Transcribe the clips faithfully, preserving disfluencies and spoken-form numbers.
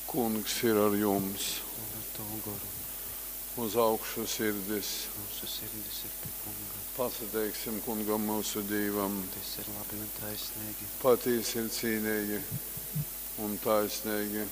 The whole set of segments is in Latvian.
Kungs ir ar jums. Un ar tavu garu. Uz augšu sirdis. Mūsu sirdis ir pie kunga. Pasateiksim kungam mūsu Dievam. Tas ir labi un taisnīgi. Patiesi ir cīnīgi un taisnīgi.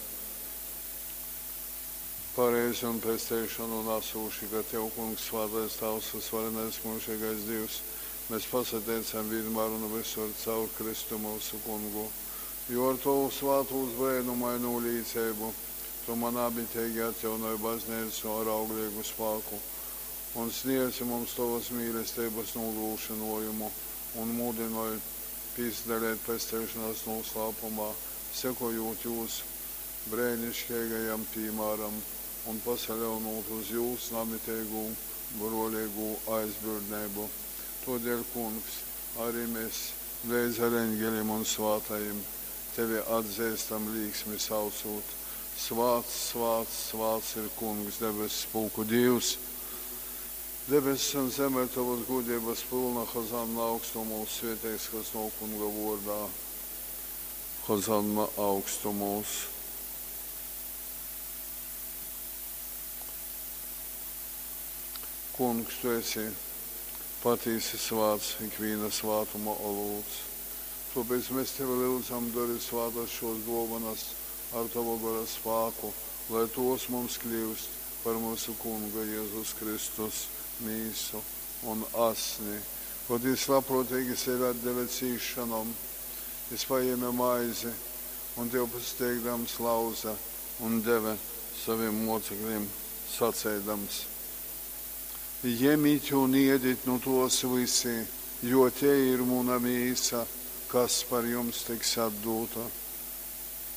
Pareizi un pestēšanu un asūši, ka Tev, kungs, svētais Tavs, svarenais mūžīgais Dievs, mēs pasateicam vienmēr un visur caur Kristu mūsu kungu. Jo ar Tavu svātu uzbrēnumainu līdzību Tu man abitēji atjaunoji baznīcu ar auglīgu spēku un sniedzi mums Tavas mīlestības nolūšanojumu un mūdinoji pīsdarēt pestēšanās noslēpumā, sekojot Jūsu brēnišķīgajam piemēram un pasaļaunot uz Jūsu namitēgu brolīgu aizbildnību. Todēļ, kungs, arī mēs līdz ar eņģeļiem un svātajiem Tevi atzīstam līksmi saucot. Svāts, svāts, svāts ir kungs, debesis spulku Dievs. Debesis un zeme Tavas gudības pilna, Hozanna augstumos, svētīgs, kas no kunga vārdā. Hozanna augstumos. Kungs, Tu esi patiesi svāts, ikviena svātuma olūts. Tāpēc mēs Tevi lūdzam, dari svātas šos dāvanas ar Tavu gara spēku, lai tos mums kļūst par mūsu kunga Jēzus Kristus mīsu un asni. Kad Viņš labprātīgi sevi atdeva cīšanam, Viņš paēma maizi un Tev pasteigdams lauza un deva saviem mocekļiem sacēdams. Ņemiet un ēdiet no tos visi, jo te ir mana mīsa, kas par jums tiks atdota.